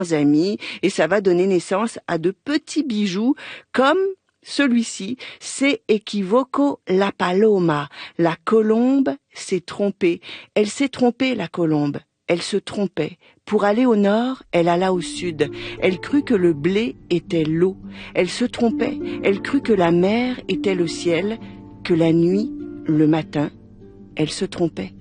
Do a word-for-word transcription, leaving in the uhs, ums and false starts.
amis et ça va donner naissance à de petits bijoux comme celui-ci. C'est equivoco la paloma. La colombe s'est trompée. Elle s'est trompée, la colombe. Elle se trompait. Pour aller au nord, elle alla au sud. Elle crut que le blé était l'eau. Elle se trompait. Elle crut que la mer était le ciel, que la nuit, le matin. Elle se trompait.